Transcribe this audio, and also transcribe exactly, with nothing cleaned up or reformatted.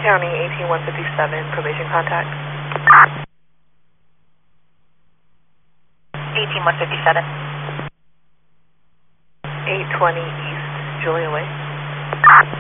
County, eighteen one fifty-seven, probation contact. eighteen one fifty-seven. eight twenty East Julia Way.